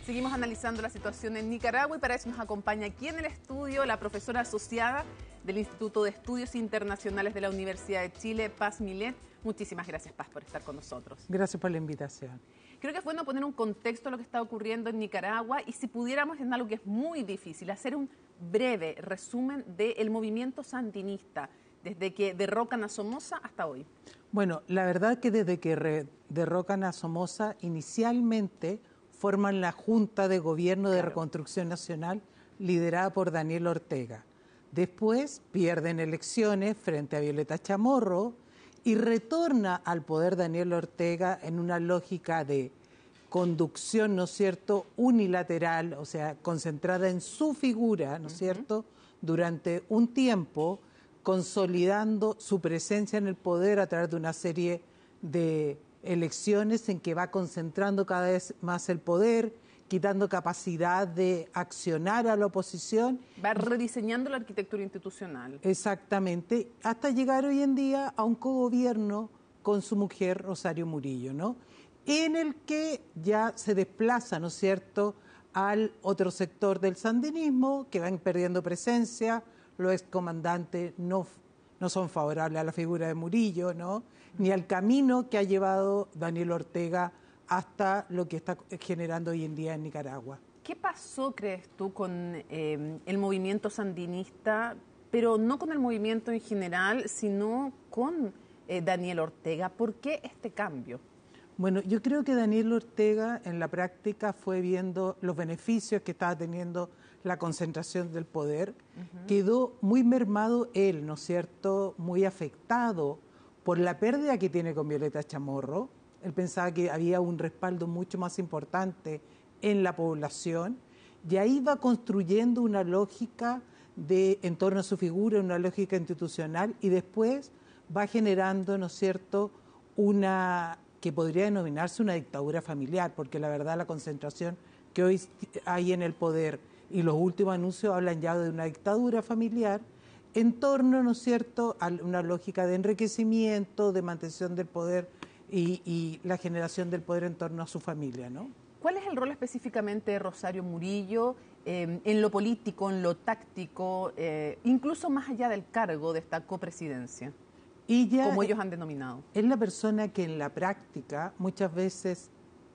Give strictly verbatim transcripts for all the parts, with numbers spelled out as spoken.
Seguimos analizando la situación en Nicaragua y para eso nos acompaña aquí en el estudio la profesora asociada del Instituto de Estudios Internacionales de la Universidad de Chile, Paz Milet. Muchísimas gracias, Paz, por estar con nosotros. Gracias por la invitación. Creo que es bueno poner un contexto a lo que está ocurriendo en Nicaragua y si pudiéramos, en algo que es muy difícil, hacer un breve resumen del movimiento sandinista desde que derrocan a Somoza hasta hoy. Bueno, la verdad que desde que re derrocan a Somoza, inicialmente forman la Junta de Gobierno de claro. Reconstrucción Nacional liderada por Daniel Ortega. Después pierden elecciones frente a Violeta Chamorro y retorna al poder Daniel Ortega en una lógica de conducción, ¿no es cierto?, unilateral, o sea, concentrada en su figura, ¿no es uh-huh. cierto?, durante un tiempo, consolidando su presencia en el poder a través de una serie de elecciones en que va concentrando cada vez más el poder, quitando capacidad de accionar a la oposición. Va rediseñando la arquitectura institucional. Exactamente, hasta llegar hoy en día a un cogobierno con su mujer Rosario Murillo, ¿no?, en el que ya se desplaza, ¿no es cierto?, al otro sector del sandinismo, que van perdiendo presencia. Los excomandantes no, no son favorables a la figura de Murillo, ¿no?, ni al camino que ha llevado Daniel Ortega hasta lo que está generando hoy en día en Nicaragua. ¿Qué pasó, crees tú, con eh, el movimiento sandinista, pero no con el movimiento en general, sino con eh, Daniel Ortega? ¿Por qué este cambio? Bueno, yo creo que Daniel Ortega en la práctica fue viendo los beneficios que estaba teniendo la concentración del poder. Uh-huh. Quedó muy mermado él, ¿no es cierto?, muy afectado por la pérdida que tiene con Violeta Chamorro. Él pensaba que había un respaldo mucho más importante en la población y ahí va construyendo una lógica de, en torno a su figura, una lógica institucional y después va generando, ¿no es cierto?, una que podría denominarse una dictadura familiar, porque la verdad la concentración que hoy hay en el poder y los últimos anuncios hablan ya de una dictadura familiar en torno, ¿no es cierto?, a una lógica de enriquecimiento, de mantención del poder y, y la generación del poder en torno a su familia, ¿no? ¿Cuál es el rol específicamente de Rosario Murillo eh, en lo político, en lo táctico, eh, incluso más allá del cargo de esta copresidencia? Ella, como ellos han denominado. Es la persona que en la práctica muchas veces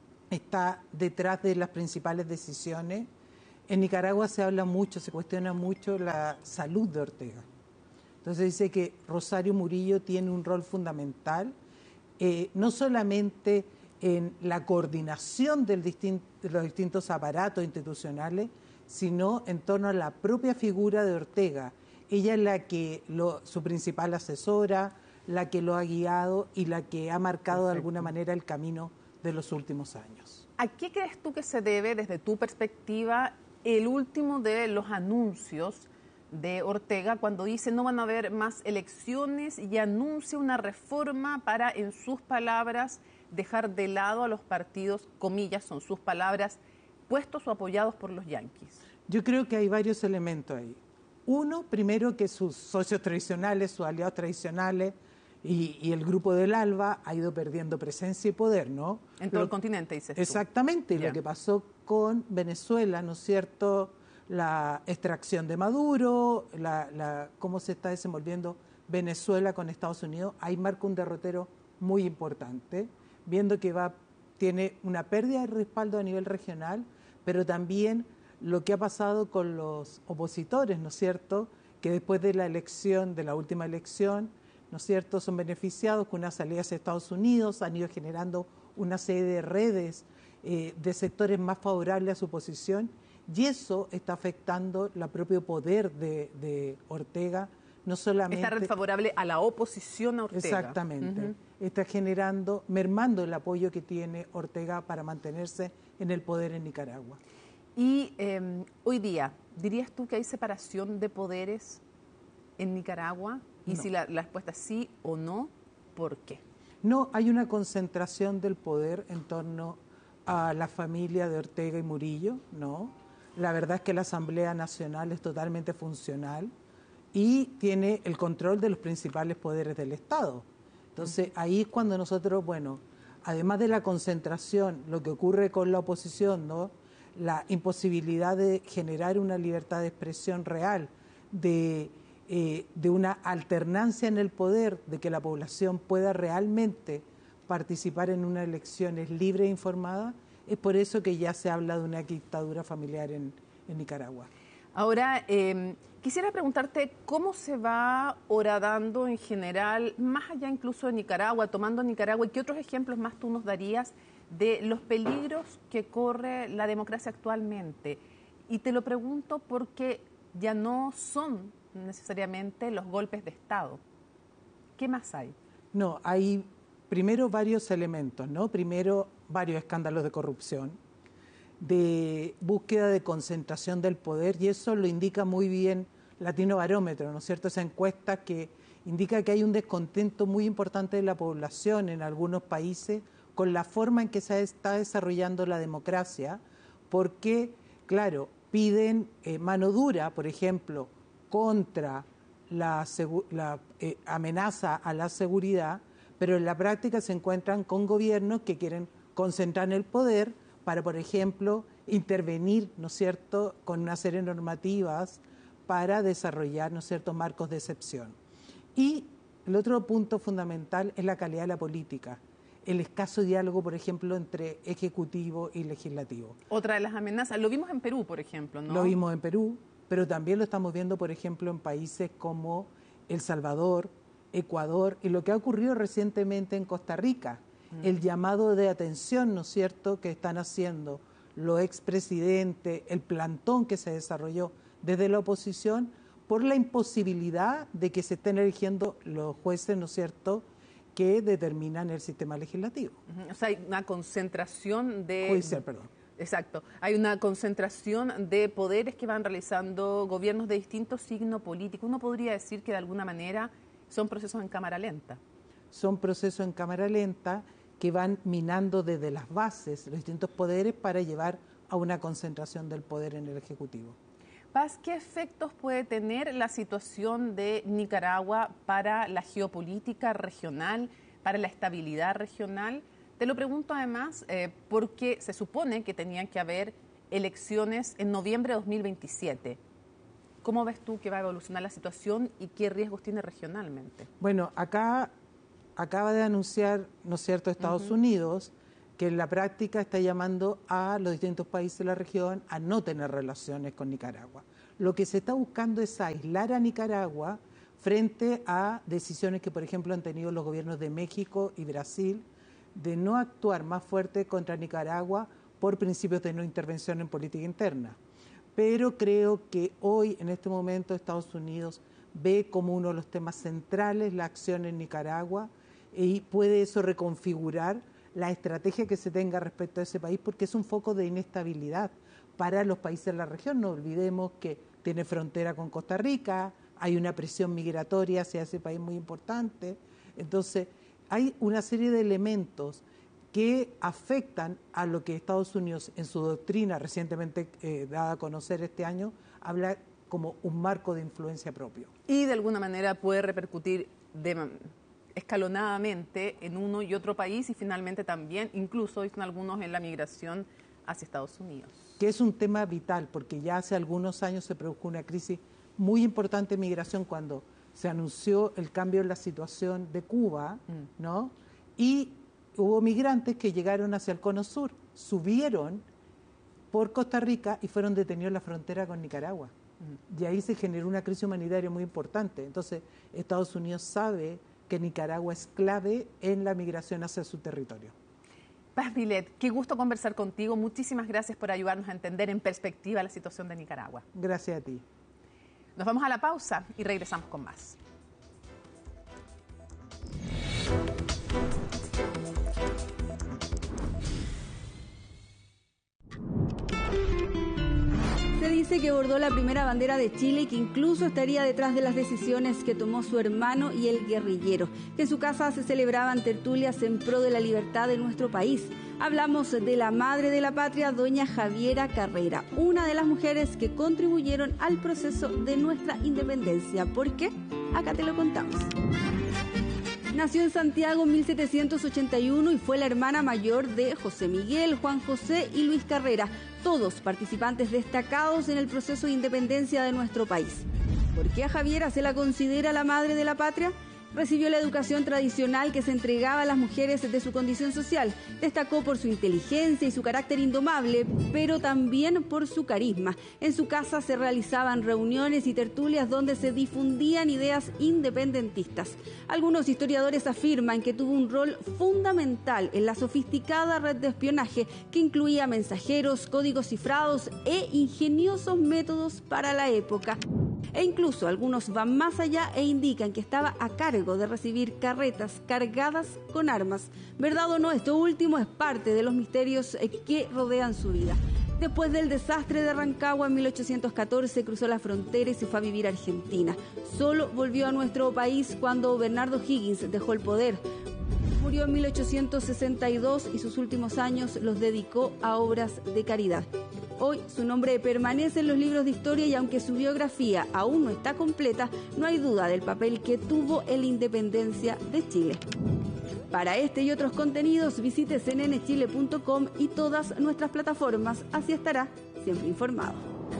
está detrás de las principales decisiones. En Nicaragua se habla mucho, se cuestiona mucho la salud de Ortega. Entonces dice que Rosario Murillo tiene un rol fundamental, eh, no solamente en la coordinación del distin- de los distintos aparatos institucionales, sino en torno a la propia figura de Ortega. Ella es la que, lo, su principal asesora, la que lo ha guiado y la que ha marcado Perfecto. De alguna manera el camino de los últimos años. ¿A qué crees tú que se debe, desde tu perspectiva, el último de los anuncios de Ortega cuando dice no van a haber más elecciones y anuncia una reforma para, en sus palabras, dejar de lado a los partidos, comillas, son sus palabras, puestos o apoyados por los yanquis? Yo creo que hay varios elementos ahí. Uno, primero, que sus socios tradicionales, sus aliados tradicionales y, y el grupo del ALBA ha ido perdiendo presencia y poder, ¿no? En todo lo, el continente, dices tú. Exactamente, yeah. Lo que pasó con Venezuela, ¿no es cierto?, la extracción de Maduro, la, la, cómo se está desenvolviendo Venezuela con Estados Unidos, ahí marca un derrotero muy importante, viendo que va, tiene una pérdida de respaldo a nivel regional, pero también lo que ha pasado con los opositores, ¿no es cierto?, que después de la elección, de la última elección, ¿no es cierto?, son beneficiados con una salida hacia Estados Unidos, han ido generando una serie de redes eh, de sectores más favorables a su posición, y eso está afectando el propio poder de, de Ortega, no solamente... Esta red favorable a la oposición a Ortega. Exactamente. Uh-huh. Está generando, mermando el apoyo que tiene Ortega para mantenerse en el poder en Nicaragua. Y eh, hoy día, ¿dirías tú que hay separación de poderes en Nicaragua? Y no. Si la, la respuesta es sí o no, ¿por qué? No, hay una concentración del poder en torno a la familia de Ortega y Murillo, ¿no? La verdad es que la Asamblea Nacional es totalmente funcional y tiene el control de los principales poderes del Estado. Entonces, uh-huh. ahí es cuando nosotros, bueno, además de la concentración, lo que ocurre con la oposición, ¿no?, la imposibilidad de generar una libertad de expresión real, de, eh, de una alternancia en el poder, de que la población pueda realmente participar en unas elecciones libres e informadas, es por eso que ya se habla de una dictadura familiar en, en Nicaragua. Ahora, eh, quisiera preguntarte cómo se va horadando en general, más allá incluso de Nicaragua, tomando Nicaragua, y qué otros ejemplos más tú nos darías de los peligros que corre la democracia actualmente. Y te lo pregunto porque ya no son necesariamente los golpes de Estado. ¿Qué más hay? No, hay primero varios elementos, ¿no? Primero, varios escándalos de corrupción, de búsqueda de concentración del poder, y eso lo indica muy bien Latino Barómetro, ¿no es cierto? Esa encuesta que indica que hay un descontento muy importante de la población en algunos países con la forma en que se está desarrollando la democracia, porque, claro, piden eh, mano dura, por ejemplo, contra la, la eh, amenaza a la seguridad, pero en la práctica se encuentran con gobiernos que quieren concentrar el poder para, por ejemplo, intervenir, ¿no es cierto?, con una serie de normativas para desarrollar, ¿no es cierto?, marcos de excepción. Y el otro punto fundamental es la calidad de la política, el escaso diálogo, por ejemplo, entre ejecutivo y legislativo. Otra de las amenazas, lo vimos en Perú, por ejemplo, ¿no? Lo vimos en Perú, pero también lo estamos viendo, por ejemplo, en países como El Salvador, Ecuador, y lo que ha ocurrido recientemente en Costa Rica, mm. el llamado de atención, ¿no es cierto?, que están haciendo los expresidentes, el plantón que se desarrolló desde la oposición, por la imposibilidad de que se estén eligiendo los jueces, ¿no es cierto?, que determinan el sistema legislativo. Uh-huh. O sea, hay una concentración de... Judicial, perdón. Exacto. Hay una concentración de poderes que van realizando gobiernos de distintos signos políticos. Uno podría decir que de alguna manera son procesos en cámara lenta. Son procesos en cámara lenta que van minando desde las bases los distintos poderes para llevar a una concentración del poder en el Ejecutivo. Paz, ¿qué efectos puede tener la situación de Nicaragua para la geopolítica regional, para la estabilidad regional? Te lo pregunto además eh, porque se supone que tenían que haber elecciones en noviembre de dos mil veintisiete. ¿Cómo ves tú que va a evolucionar la situación y qué riesgos tiene regionalmente? Bueno, acá acaba de anunciar, ¿no es cierto?, Estados uh-huh. Unidos, que en la práctica está llamando a los distintos países de la región a no tener relaciones con Nicaragua. Lo que se está buscando es aislar a Nicaragua frente a decisiones que, por ejemplo, han tenido los gobiernos de México y Brasil de no actuar más fuerte contra Nicaragua por principios de no intervención en política interna. Pero creo que hoy, en este momento, Estados Unidos ve como uno de los temas centrales la acción en Nicaragua y puede eso reconfigurar la estrategia que se tenga respecto a ese país, porque es un foco de inestabilidad para los países de la región. No olvidemos que tiene frontera con Costa Rica, hay una presión migratoria hacia ese país muy importante. Entonces, hay una serie de elementos que afectan a lo que Estados Unidos en su doctrina recientemente eh, dada a conocer este año, habla como un marco de influencia propio. Y de alguna manera puede repercutir de escalonadamente en uno y otro país y finalmente también, incluso dicen algunos, en la migración hacia Estados Unidos. Que es un tema vital, porque ya hace algunos años se produjo una crisis muy importante de migración cuando se anunció el cambio en la situación de Cuba, mm. ¿no? Y hubo migrantes que llegaron hacia el Cono Sur, subieron por Costa Rica y fueron detenidos en la frontera con Nicaragua. Mm. Y ahí se generó una crisis humanitaria muy importante. Entonces, Estados Unidos sabe que Nicaragua es clave en la migración hacia su territorio. Paz Milet, qué gusto conversar contigo. Muchísimas gracias por ayudarnos a entender en perspectiva la situación de Nicaragua. Gracias a ti. Nos vamos a la pausa y regresamos con más. Se dice que bordó la primera bandera de Chile y que incluso estaría detrás de las decisiones que tomó su hermano y el guerrillero. Que en su casa se celebraban tertulias en pro de la libertad de nuestro país. Hablamos de la madre de la patria, doña Javiera Carrera, una de las mujeres que contribuyeron al proceso de nuestra independencia. ¿Por qué? Acá te lo contamos. Nació en Santiago en mil setecientos ochenta y uno y fue la hermana mayor de José Miguel, Juan José y Luis Carrera, todos participantes destacados en el proceso de independencia de nuestro país. ¿Por qué a Javiera se la considera la madre de la patria? Recibió la educación tradicional que se entregaba a las mujeres de su condición social. Destacó por su inteligencia y su carácter indomable, pero también por su carisma. En su casa se realizaban reuniones y tertulias donde se difundían ideas independentistas. Algunos historiadores afirman que tuvo un rol fundamental en la sofisticada red de espionaje que incluía mensajeros, códigos cifrados e ingeniosos métodos para la época. E incluso algunos van más allá e indican que estaba a cargo de recibir carretas cargadas con armas. ¿Verdad o no? Esto último es parte de los misterios que rodean su vida. Después del desastre de Rancagua en mil ochocientos catorce cruzó la frontera y se fue a vivir a Argentina. Solo volvió a nuestro país cuando Bernardo Higgins dejó el poder. Murió en mil ochocientos sesenta y dos y sus últimos años los dedicó a obras de caridad. Hoy su nombre permanece en los libros de historia y aunque su biografía aún no está completa, no hay duda del papel que tuvo en la independencia de Chile. Para este y otros contenidos visite c n n chile punto com y todas nuestras plataformas, así estará siempre informado.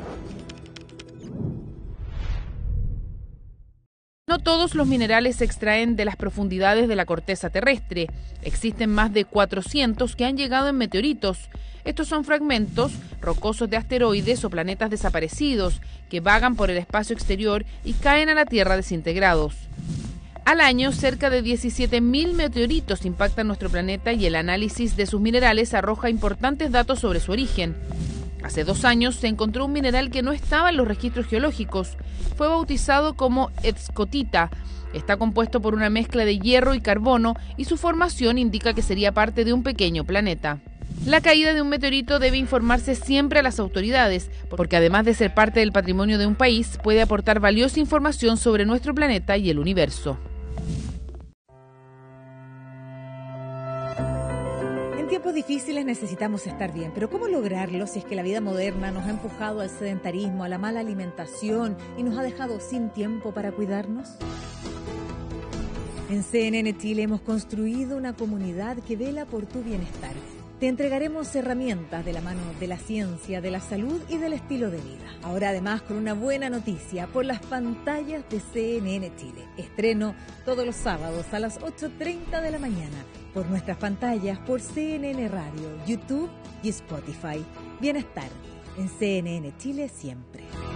No todos los minerales se extraen de las profundidades de la corteza terrestre. Existen más de cuatrocientos que han llegado en meteoritos. Estos son fragmentos rocosos de asteroides o planetas desaparecidos que vagan por el espacio exterior y caen a la Tierra desintegrados. Al año, cerca de diecisiete mil meteoritos impactan nuestro planeta y el análisis de sus minerales arroja importantes datos sobre su origen. Hace dos años se encontró un mineral que no estaba en los registros geológicos. Fue bautizado como escotita. Está compuesto por una mezcla de hierro y carbono y su formación indica que sería parte de un pequeño planeta. La caída de un meteorito debe informarse siempre a las autoridades, porque además de ser parte del patrimonio de un país, puede aportar valiosa información sobre nuestro planeta y el universo. En tiempos difíciles necesitamos estar bien, pero ¿cómo lograrlo si es que la vida moderna nos ha empujado al sedentarismo, a la mala alimentación y nos ha dejado sin tiempo para cuidarnos? En C N N Chile hemos construido una comunidad que vela por tu bienestar. Te entregaremos herramientas de la mano de la ciencia, de la salud y del estilo de vida. Ahora además con una buena noticia por las pantallas de C N N Chile. Estreno todos los sábados a las ocho treinta de la mañana por nuestras pantallas por C N N Radio, YouTube y Spotify. Bienestar en C N N Chile siempre.